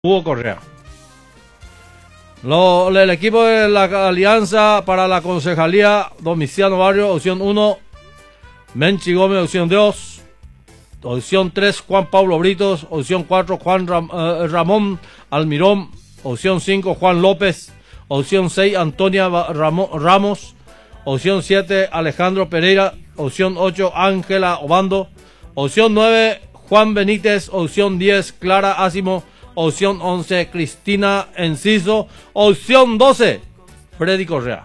Hugo Correa. El equipo de la Alianza para la Concejalía Domiciano Barrio, opción 1, Menchi Gómez, opción 2, opción 3, Juan Pablo Britos, opción 4, Ramón Almirón, opción 5, Juan López, opción 6, Antonia Ramos, opción 7, Alejandro Pereira, opción 8, Ángela Obando, opción 9, Juan Benítez, opción 10, Clara Asimo, opción 11, Cristina Enciso, opción 12, Freddy Correa.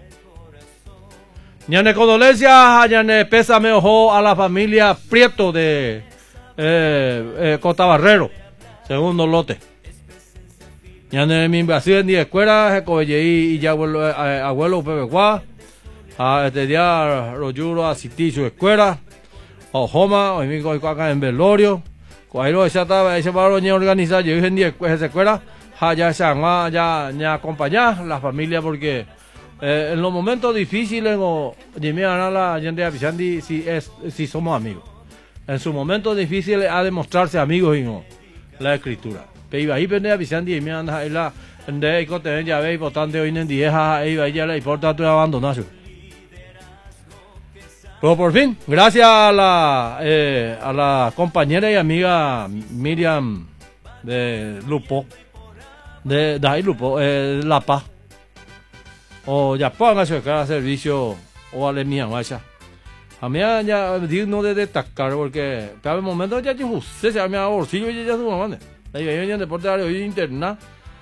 Ñane condolencias, ñane pésame ojo a la familia Prieto de Cotabarrero, segundo lote. Ñane mi invasión de escuela, y ya abuelo Pepecuá, a este día Royuro asistí su escuela, o Joma, hoy mismo acá en Velorio. Cuando esa estaba ese paro ni organizar, yo dije ni esa escuela, ya se ya acompañar la familia porque en los momentos difíciles o a la gente avisando si somos amigos. En sus momentos difíciles ha de mostrarse amigos y no la escritura. Pero ahí pende avisando y me anda la de cote ya ve importante hoy en día ahí ya le importa tu abandonación. Pero por fin, gracias a la compañera y amiga Miriam de Lupo, de Lupo, La Paz, o ya pongan su cada servicio, o ale mía, vaya. A mí ya digno de destacar, porque para el momento ya se se me ha bolsillo y ya su mamá. Ahí viene deporte hoy interna,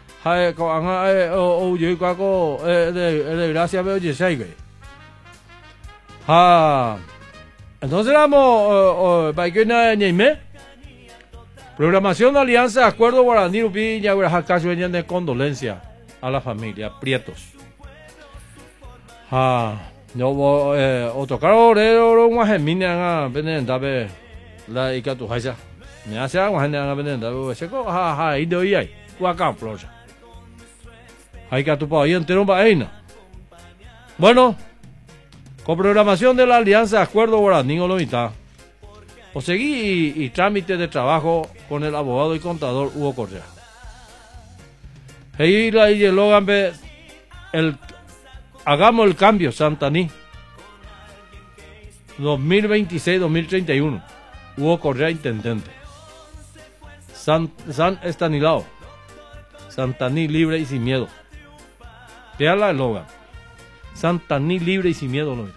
o yo caco de gracias veo que se entonces vamos para que nadie programación de Alianza Acuerdo Guaraní Upi ya acaso venían de condolencia a la familia Prietos. No o tocar orero un gemina venenda be la ikatu haja me hace agua venenda venenda se co y de hoy hay acá ploya hay que tu pa ahí entero para ahí. Bueno, con programación de la Alianza Acuerdo Guaraní Olomita, o seguí y trámite de trabajo con el abogado y contador Hugo Correa. Ahí la Logan hagamos el cambio Santaní 2026-2031. Hugo Correa intendente. San Estanislao, Santaní libre y sin miedo. Vea la Logan. Santaní libre y sin miedo lo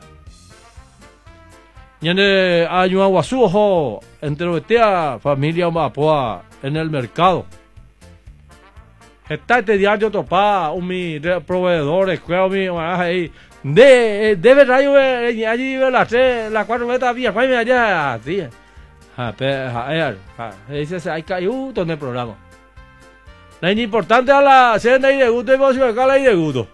Ñane año aguazú ojo enterotea familia Mapoa en el mercado. Está este diario topa mi proveedores creo mi ahí de rayo allí la 4 metas vía fue allá así. Ese hay cayó en el programa. La importante a la cena y de gusto y mocio acá la y de gusto.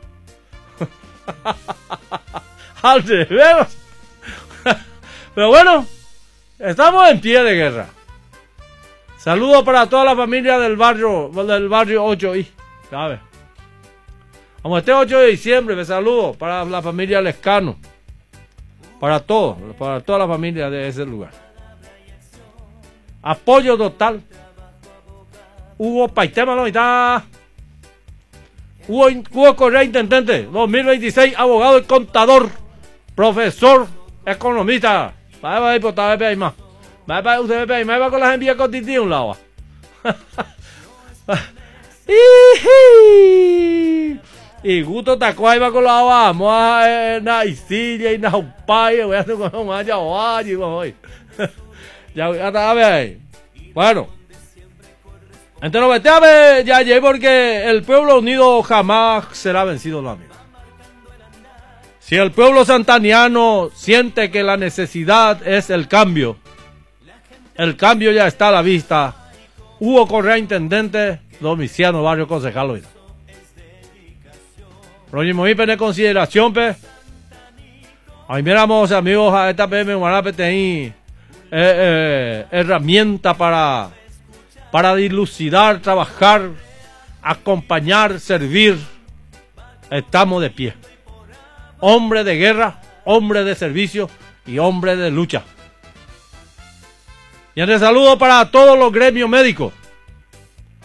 Al revés. Pero bueno, estamos en pie de guerra. Saludos para toda la familia del barrio 8I. ¿Sabes? Como este 8 de diciembre, me saludo para la familia Lescano. Para toda la familia de ese lugar. Apoyo total. Hugo Paitema la mitad. Hugo Correa intendente 2026, abogado y contador, profesor, economista. Va diputado de más. Usted me va con las envías con Titi a un lado. Y gusto tacuay va con la vamos a Naisilia y Naupaya, voy a hacer con un allá hoy. Ya está ahí. Bueno. Entonces ya llegué porque el pueblo unido jamás será vencido, la amiga. Si el pueblo santaniano siente que la necesidad es el cambio ya está a la vista. Hugo Correa intendente, Domiciano Barrio concejal. Próximo y en consideración ahí miramos amigos a esta PM Guanape ahí herramienta para dilucidar, trabajar, acompañar, servir. Estamos de pie. Hombre de guerra, hombre de servicio y hombre de lucha. Y un saludo para todos los gremios médicos.